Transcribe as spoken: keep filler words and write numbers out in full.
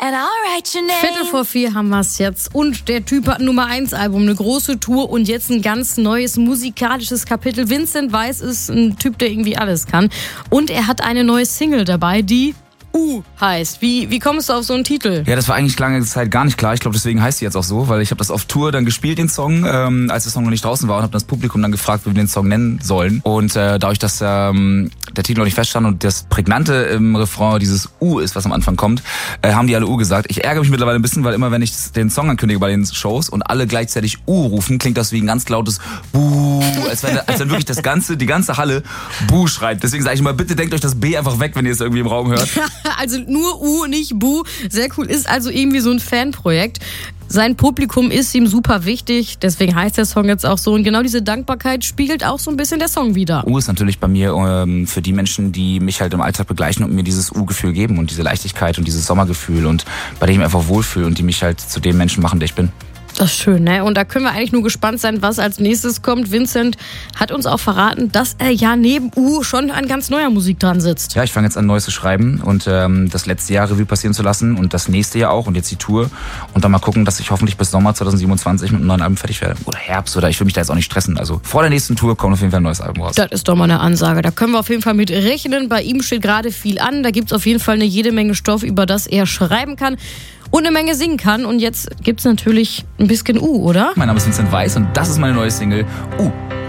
and I'll write your name. Viertel vor vier haben wir es jetzt. Und der Typ hat ein Nummer eins Album, eine große Tour und jetzt ein ganz neues musikalisches Kapitel. Vincent Weiss ist ein Typ, der irgendwie alles kann. Und er hat eine neue Single dabei, die U heißt. Wie, wie kommst du auf so einen Titel? Ja, das war eigentlich lange Zeit gar nicht klar. Ich glaube, deswegen heißt sie jetzt auch so, weil ich habe das auf Tour dann gespielt, den Song, ähm, als der Song noch nicht draußen war und habe das Publikum dann gefragt, wie wir den Song nennen sollen. Und äh, dadurch, dass ähm, der Titel noch nicht feststand und das Prägnante im Refrain dieses U ist, was am Anfang kommt, äh, haben die alle U gesagt. Ich ärgere mich mittlerweile ein bisschen, weil immer, wenn ich den Song ankündige bei den Shows und alle gleichzeitig U rufen, klingt das wie ein ganz lautes Buh, als wenn, als wenn wirklich das ganze, die ganze Halle Buh schreit. Deswegen sage ich mal, bitte denkt euch das B einfach weg, wenn ihr es irgendwie im Raum hört. Also nur U, nicht Bu. Sehr cool. Ist also irgendwie so ein Fanprojekt. Sein Publikum ist ihm super wichtig, deswegen heißt der Song jetzt auch so. Und genau diese Dankbarkeit spiegelt auch so ein bisschen der Song wider. U ist natürlich bei mir ähm, für die Menschen, die mich halt im Alltag begleichen und mir dieses U-Gefühl geben und diese Leichtigkeit und dieses Sommergefühl und bei dem ich mich einfach wohlfühle und die mich halt zu dem Menschen machen, der ich bin. Das ist schön, ne? Und da können wir eigentlich nur gespannt sein, was als nächstes kommt. Vincent hat uns auch verraten, dass er ja neben U schon an ganz neuer Musik dran sitzt. Ja, ich fange jetzt an, Neues zu schreiben und ähm, das letzte Jahr Revue passieren zu lassen und das nächste Jahr auch und jetzt die Tour und dann mal gucken, dass ich hoffentlich bis Sommer zwanzig siebenundzwanzig mit einem neuen Album fertig werde. Oder Herbst oder ich will mich da jetzt auch nicht stressen. Also vor der nächsten Tour kommt auf jeden Fall ein neues Album raus. Das ist doch mal eine Ansage. Da können wir auf jeden Fall mit rechnen. Bei ihm steht gerade viel an. Da gibt es auf jeden Fall eine jede Menge Stoff, über das er schreiben kann. Und eine Menge singen kann. Und jetzt gibt's natürlich ein bisschen U, oder? Mein Name ist Vincent Weiss und das ist meine neue Single U.